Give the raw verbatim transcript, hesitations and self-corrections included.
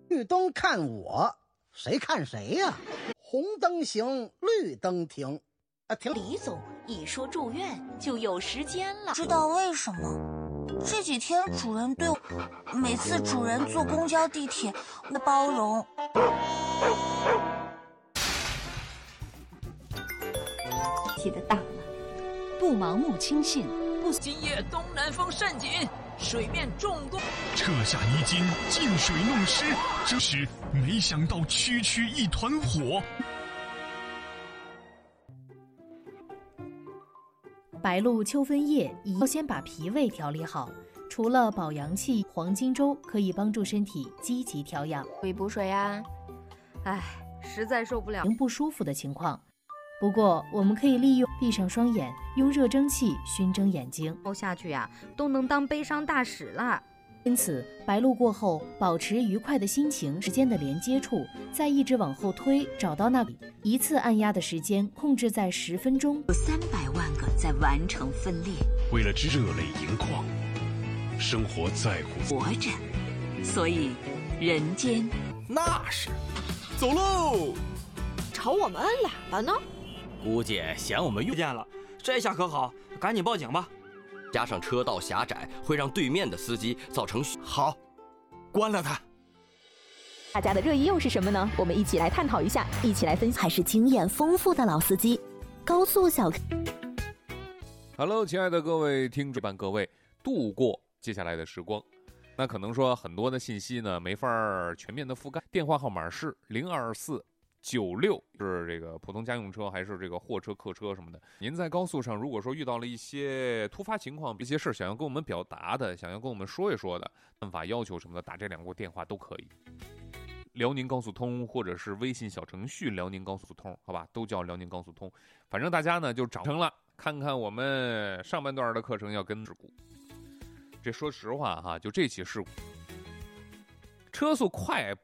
绿灯看我，谁看谁呀、啊？红灯行，绿灯停。啊，停！ 李总一说住院就有时间了。 知道为什么？这几天主人对我，每次主人坐公交地铁，我包容。 起得大了， 不盲目轻信。不， 今夜东南风甚紧，水面重攻， 撤下衣襟，进水弄湿，这时没想到区区一团火。 白露秋分夜，要先把脾胃调理好。除了保阳气，黄金粥可以帮助身体积极调养。 补补水啊！哎，实在受不了不舒服的情况。不过，我们可以利用闭上双眼，用热蒸汽熏蒸眼睛， 熬下去呀、啊，都能当悲伤大使了。 因此，白露过后，保持愉快的心情，时间的连接处，再一直往后推，找到那里，一次按压的时间控制在十分钟。 有三百万个在完成分裂， 为了热泪盈眶，生活在乎活着，所以人间那是。走喽！ 朝我们按喇叭呢？ 估计嫌我们遇见了，这下可好，赶紧报警吧。 加上车道狭窄，会让对面的司机造成好，关了他。 大家的热议又是什么呢？我们一起来探讨一下，一起来分析。还是经验丰富的老司机，高速小。 Hello， 亲爱的各位听众，伴各位度过接下来的时光。那可能说很多的信息呢没法全面的覆盖，电话号码是零二四九六，是这个普通家用车还是这个货车、客车什么的。您在高速上如果说遇到了一些突发情况，一些事想要跟我们表达的，想要跟我们说一说的，办法要求什么的，打这两个电话都可以。辽宁高速通或者是微信小程序辽宁高速通，好吧，都叫辽宁高速通。反正大家呢就长成了，看看我们上半段的课程要跟事故。这说实话哈，就这起事故，车速快不